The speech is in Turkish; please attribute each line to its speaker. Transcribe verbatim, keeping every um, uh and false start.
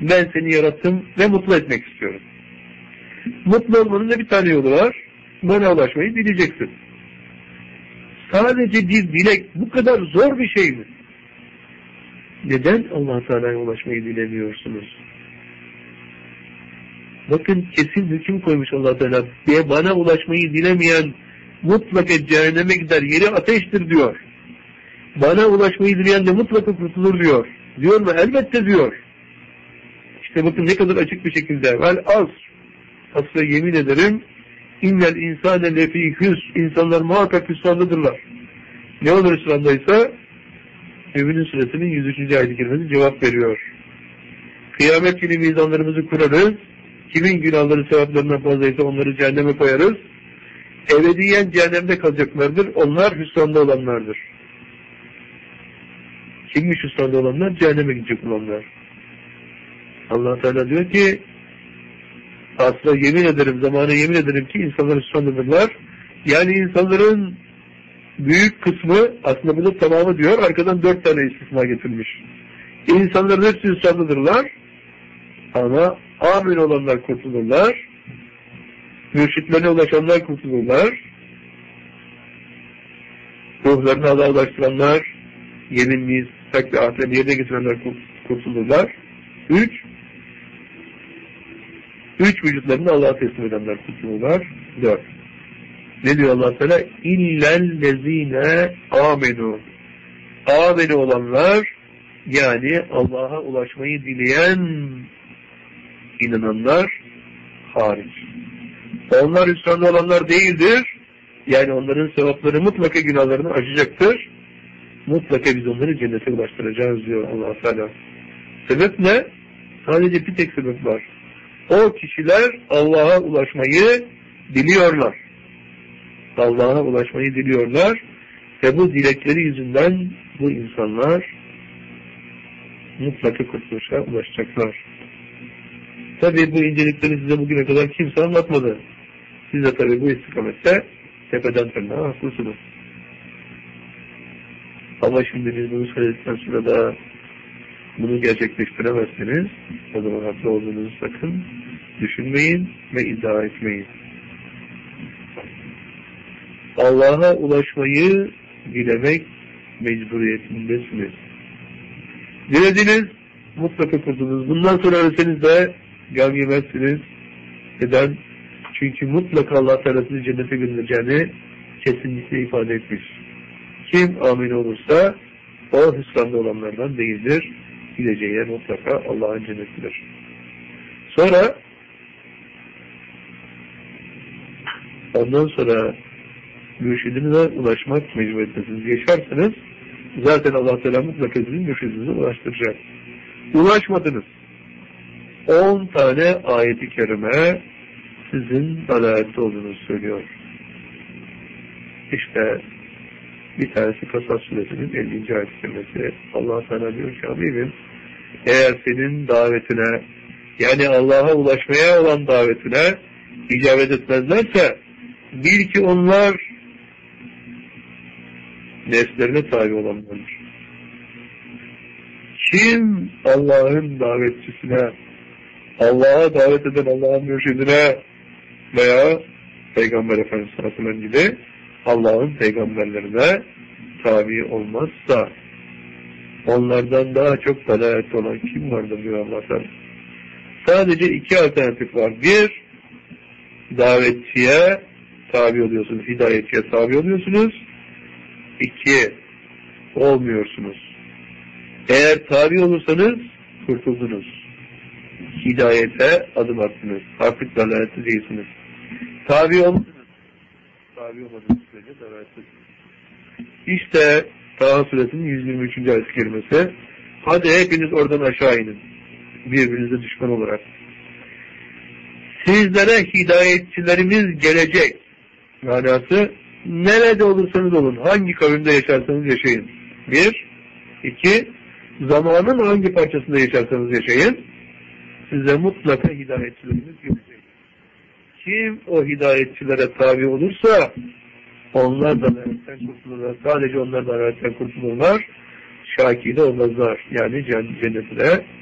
Speaker 1: Ben seni yarattım ve mutlu etmek istiyorum. Mutlu olmanın da bir tane yolu var. Bana ulaşmayı dileyeceksin. Sadece bir dilek bu kadar zor bir şey mi? Neden Allah Teala'ya ulaşmayı dilemiyorsunuz? Bakın kesin hüküm koymuş Allah Teala. Bana ulaşmayı dilemeyen mutlaka cehenneme gider. Yeri ateştir diyor. Bana ulaşmayı dileyen de mutlaka kurtulur diyor. Diyor mu? Elbette diyor. İşte bakın ne kadar açık bir şekilde. Vel asr. Asla yemin ederim. İnnel insane lefî hüs. İnsanlar muhakkak hüsrandadırlar. Ne olur hüsrandaysa Mü'minin suresinin yüz üçüncü ayet-i kerimesi cevap veriyor. Kıyamet günü mizanlarımızı kurarız. Kimin günahları sevaplarından fazlaysa onları cehenneme koyarız. Ebediyen cehennemde kalacaklardır. Onlar hüsranda olanlardır. Kimmiş hüsranda olanlar? Cehenneme gidecek olanlar. Allah Teala diyor ki asla yemin ederim, zamana yemin ederim ki insanlar hüsrandadırlar. Yani insanların büyük kısmı, aslında bu da tamamı diyor, arkadan dört tane istisna getirmiş. İnsanların hepsi hüsrandadırlar. Ama amin olanlar kurtulurlar. Mürşitlerine ulaşanlar kurtulurlar. Ruhlarını Allah'a ulaştıranlar, yeminliyiz, tek ve ahireti yerine getirenler kurtulurlar. Üç, üç vücutlarını Allah'a teslim edenler kurtulurlar. Dört. Ne diyor Allah Teala? İllellezine amenu. Amenu olanlar, yani Allah'a ulaşmayı dileyen inananlar hariç. Onlar hüsranda olanlar değildir. Yani onların sevapları mutlaka günahlarını aşacaktır. Mutlaka biz onları cennete ulaştıracağız diyor Allah Teala. Sebep ne? Sadece bir tek sebep var. O kişiler Allah'a ulaşmayı diliyorlar. Allah'a ulaşmayı diliyorlar ve bu dilekleri yüzünden bu insanlar mutlaka kurtuluşa ulaşacaklar. Tabii bu incelikleri size bugüne kadar kimse anlatmadı. Siz de tabii bu istikamette tepeden tırnağa haklısınız. Ama şimdi biz bunu söyledikten sonra da bunu gerçekleştiremezseniz o zaman haklı olduğunuzu sakın düşünmeyin ve iddia etmeyin. Allah'a ulaşmayı dilemek mecburiyetindesiniz. Dilediniz, mutlaka kurtuldunuz. Bundan sonra ölseniz de gam yemezsiniz. Neden? Çünkü mutlaka Allah Teala sizi cennete göndereceğini kesinlikle ifade etmiş. Kim amin olursa o hüsranda olanlardan değildir. Gideceği yer mutlaka Allah'ın cennetidir. Sonra ondan sonra mürşidinize ulaşmak mecburiyetindesiniz. Yaşarsanız zaten Allah Teala mutlaka sizin mürşidinize ulaştıracak. Ulaşmadınız. On tane ayet-i kerime sizin dalalette olduğunuzu söylüyor. İşte bir tanesi Kasas suresinin ellinci ayet-i kerimesi. Allah Teala diyor ki Habibim, eğer senin davetine, yani Allah'a ulaşmaya olan davetine icabet etmezlerse bil ki onlar nefslerine tabi olanlardır. Kim Allah'ın davetçisine, Allah'a davet eden Allah'ın mürşidine veya Peygamber Efendimiz sallallahu aleyhi ve sellem gibi Allah'ın peygamberlerine tabi olmazsa onlardan daha çok dalalet olan kim vardır diyor Allah Teala. Sadece iki alternatif var. Bir, davetçiye tabi oluyorsunuz, hidayetçiye tabi oluyorsunuz. İki, olmuyorsunuz. Eğer tabi olursanız kurtuldunuz. Hidayete adım attınız. Artık dalalette değilsiniz. Tabi olmadınız. Tabi olmadığınız sürece dalalettesiniz. İşte Taha suresinin yüz yirmi üçüncü ayet-i kerimesi. Hadi hepiniz oradan aşağı inin. Birbirinize düşman olarak. Sizlere hidayetçilerimiz gelecek. Manası, nerede olursanız olun, hangi kavimde yaşarsanız yaşayın. Bir, iki, zamanın hangi parçasında yaşarsanız yaşayın, size mutlaka hidayetçilerimiz gelecek. Kim o hidayetçilere tabi olursa, onlar da dalaletten kurtulurlar. Sadece onlar da dalaletten kurtulurlar. Şakide olmazlar. Yani cennete de